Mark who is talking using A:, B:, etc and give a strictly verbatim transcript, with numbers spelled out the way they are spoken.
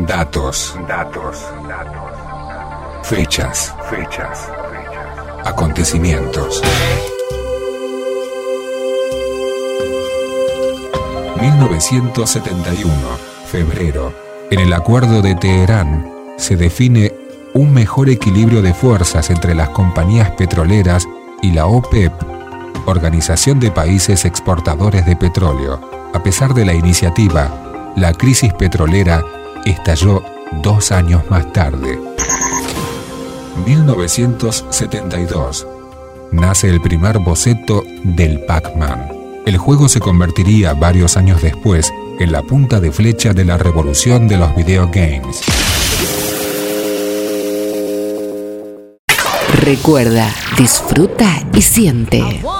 A: Datos. Datos. Fechas. Fechas. Acontecimientos. mil novecientos setenta y uno, febrero. En el Acuerdo de Teherán se define un mejor equilibrio de fuerzas entre las compañías petroleras y la OPEP, Organización de Países Exportadores de Petróleo. A pesar de la iniciativa, la crisis petrolera estalló dos años más tarde. mil novecientos setenta y dos. Nace el primer boceto del Pac-Man. El juego se convertiría varios años después en la punta de flecha de la revolución de los videogames.
B: Recuerda, disfruta y siente.